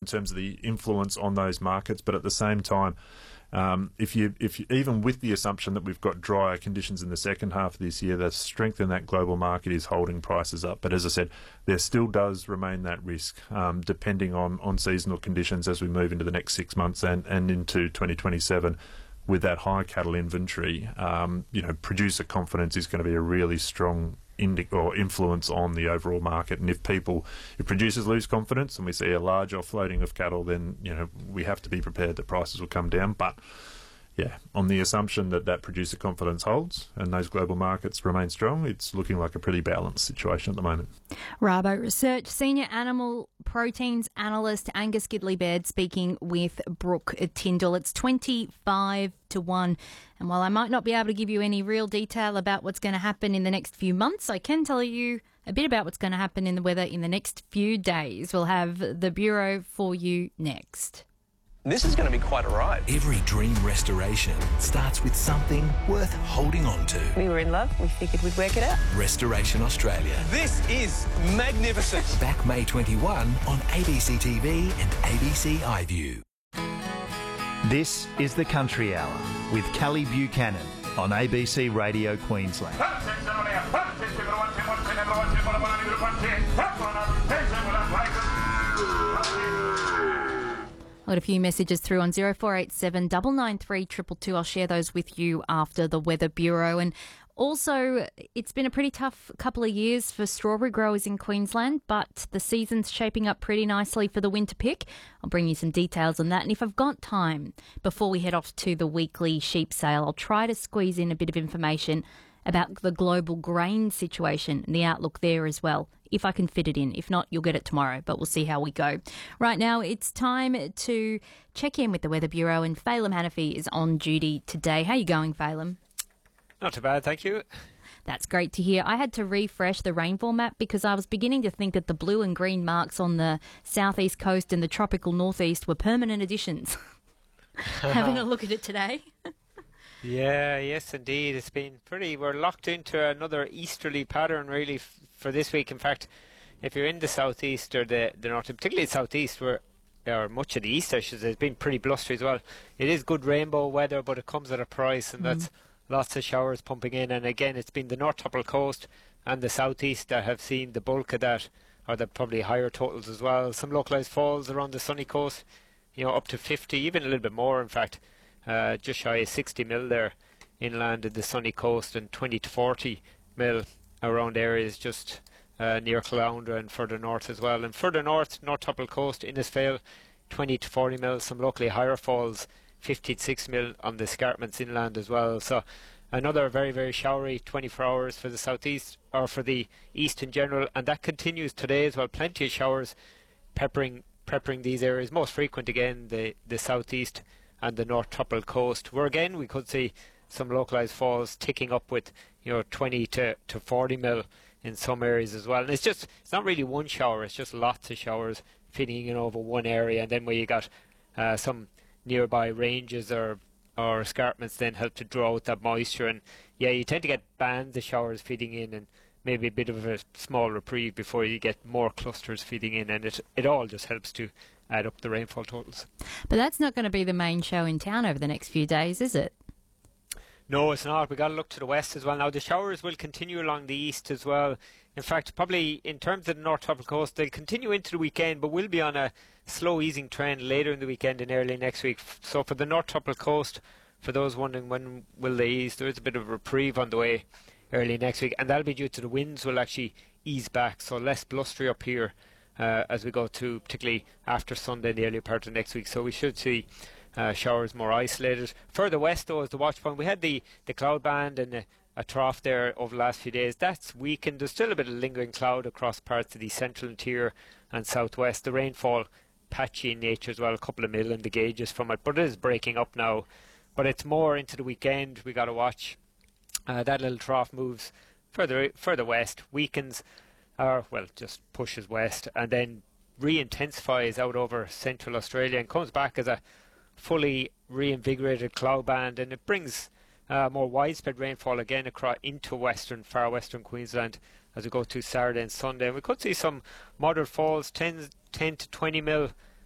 in terms of the influence on those markets, but at the same time, if you even with the assumption that we've got drier conditions in the second half of this year, the strength in that global market is holding prices up. But as I said, there still does remain that risk, depending on seasonal conditions as we move into the next 6 months and into 2027. With that high cattle inventory, producer confidence is going to be a really strong influence on the overall market. And if producers lose confidence and we see a large offloading of cattle, then we have to be prepared that prices will come down. But yeah, on the assumption that producer confidence holds and those global markets remain strong, it's looking like a pretty balanced situation at the moment. Rabo Research Senior Animal Proteins Analyst Angus Gidley-Baird speaking with Brooke Tyndall. It's 25-1. And while I might not be able to give you any real detail about what's going to happen in the next few months, I can tell you a bit about what's going to happen in the weather in the next few days. We'll have the Bureau for you next. This is going to be quite a ride. Every dream restoration starts with something worth holding on to. We were in love. We figured we'd work it out. Restoration Australia. This is magnificent. Back May 21 on ABC TV and ABC iView. This is the Country Hour with Kelly Buchanan on ABC Radio Queensland. I got a few messages through on 0487 993 222. I'll share those with you after the Weather Bureau. And also, it's been a pretty tough couple of years for strawberry growers in Queensland, but the season's shaping up pretty nicely for the winter pick. I'll bring you some details on that. And if I've got time before we head off to the weekly sheep sale, I'll try to squeeze in a bit of information about the global grain situation and the outlook there as well, if I can fit it in. If not, you'll get it tomorrow, but we'll see how we go. Right now, it's time to check in with the Weather Bureau, and Phelim Hanafi is on duty today. How are you going, Phelim? Not too bad, thank you. That's great to hear. I had to refresh the rainfall map because I was beginning to think that the blue and green marks on the southeast coast and the tropical northeast were permanent additions. Having a look at it today. Yes, indeed. It's been we're locked into another easterly pattern, really, for this week. In fact, if you're in the southeast or the north, particularly the southeast, or much of the east, I should say, it's been pretty blustery as well. It is good rainbow weather, but it comes at a price, and that's lots of showers pumping in. And again, it's been the North Tropical Coast and the southeast that have seen the bulk of that, or the probably higher totals as well. Some localised falls around the sunny coast, up to 50, even a little bit more, in fact. Just shy of 60 mil there inland in the sunny coast, and 20 to 40 mil around areas just near Caloundra and further north as well. And further north, North Tropical Coast, Innisfail, 20 to 40 mil, some locally higher falls, 50 to 60 mil on the escarpments inland as well. So another very, very showery 24 hours for the southeast, or for the east in general, and that continues today as well. Plenty of showers peppering these areas, most frequent again the southeast and the North Tropical Coast, where again we could see some localised falls ticking up with 20 to 40 mil in some areas as well. And it's not really one shower, it's just lots of showers feeding in over one area, and then where you got some nearby ranges or escarpments then help to draw out that moisture. And yeah, you tend to get bands of showers feeding in, and maybe a bit of a small reprieve before you get more clusters feeding in, and it all just helps to add up the rainfall totals. But that's not going to be the main show in town over the next few days, is it? No, it's not. We've got to look to the west as well. Now, the showers will continue along the east as well. In fact, probably in terms of the North Tropical Coast, they'll continue into the weekend, but will be on a slow easing trend later in the weekend and early next week. So for the North Tropical Coast, for those wondering when will they ease, there is a bit of a reprieve on the way early next week, and that'll be due to the winds will actually ease back, so less blustery up here as we go to particularly after Sunday and the early part of next week. So we should see showers more isolated. Further west, though, is the watch point. We had the cloud band and a trough there over the last few days. That's weakened. There's still a bit of lingering cloud across parts of the central interior and southwest. The rainfall patchy in nature as well, a couple of mil in the gauges from it, but it is breaking up now. But it's more into the weekend we got to watch. That little trough moves further west, weakens, just pushes west, and then re-intensifies out over central Australia and comes back as a fully reinvigorated cloud band, and it brings more widespread rainfall again across into far western Queensland as we go to Saturday and Sunday. And we could see some moderate falls, 10 to 20 mil